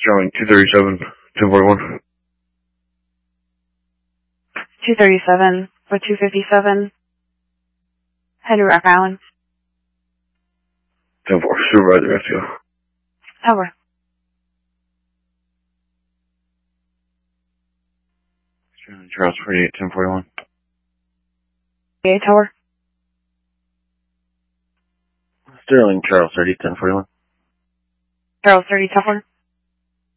Sterling 237, 1041. 237 for 257. Head to Rock Island. 10-4, supervisor, let's go. Over. Sterling Charles 48, 1041. 8 Tower. Sterling Charles 30, 1041. Charles 30 Tower.